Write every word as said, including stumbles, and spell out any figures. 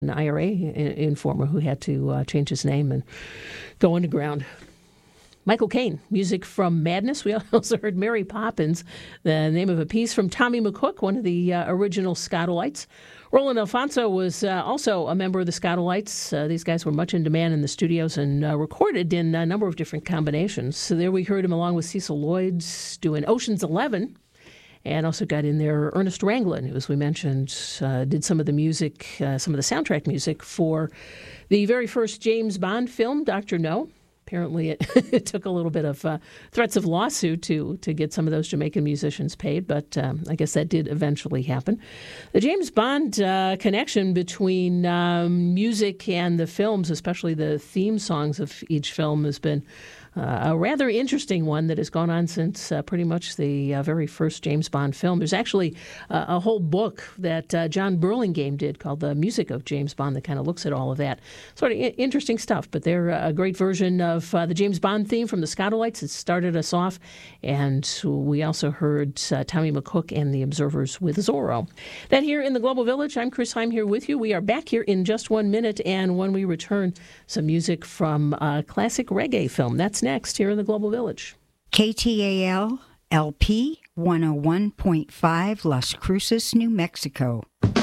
an I R A informer who had to uh, change his name and go underground. Michael Caine, music from Madness. We also heard Mary Poppins, the name of a piece from Tommy McCook, one of the uh, original Scotolites. Roland Alfonso was uh, also a member of the Scotolites. Uh, these guys were much in demand in the studios and uh, recorded in a number of different combinations. So there we heard him along with Cecil Lloyd doing Ocean's Eleven. And also got in there Ernest Ranglin, who, as we mentioned, uh, did some of the music, uh, some of the soundtrack music for the very first James Bond film, Doctor No. Apparently, it, it took a little bit of uh, threats of lawsuit to to get some of those Jamaican musicians paid, but um, I guess that did eventually happen. The James Bond uh, connection between um, music and the films, especially the theme songs of each film, has been Uh, a rather interesting one that has gone on since uh, pretty much the uh, very first James Bond film. There's actually uh, a whole book that uh, John Burlingame did called The Music of James Bond that kind of looks at all of that. Sort of I- interesting stuff, but they're a great version of uh, the James Bond theme from the Scotolites. It started us off, and we also heard uh, Tommy McCook and the Observers with Zorro. That here in the Global Village, I'm Chris Heim here with you. We are back here in just one minute, and when we return, some music from a classic reggae film. That's next here in the Global Village. K T A L L P one oh one point five Las Cruces, New Mexico.